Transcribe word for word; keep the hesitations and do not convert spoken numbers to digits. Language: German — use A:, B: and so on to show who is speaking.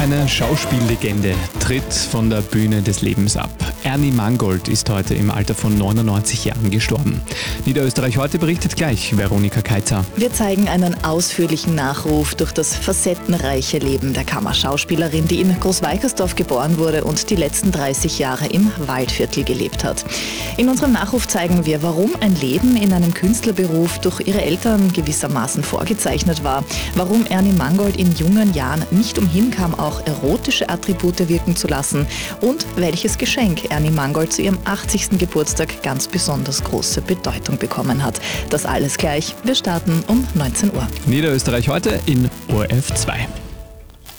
A: Eine Schauspiellegende tritt von der Bühne des Lebens ab. Ernie Mangold ist heute im Alter von neunundneunzig Jahren gestorben. Niederösterreich heute berichtet gleich Veronika Keitzer.
B: Wir zeigen einen ausführlichen Nachruf durch das facettenreiche Leben der Kammerschauspielerin, die in Großweikersdorf geboren wurde und die letzten dreißig Jahre im Waldviertel gelebt hat. In unserem Nachruf zeigen wir, warum ein Leben in einem Künstlerberuf durch ihre Eltern gewissermaßen vorgezeichnet war, warum Ernie Mangold in jungen Jahren nicht umhin kam, auch erotische Attribute wirken zu lassen und welches Geschenk Ernie Mangold zu ihrem achtzigsten Geburtstag ganz besonders große Bedeutung bekommen hat. Das alles gleich. Wir starten um neunzehn Uhr.
A: Niederösterreich heute in O R F zwei.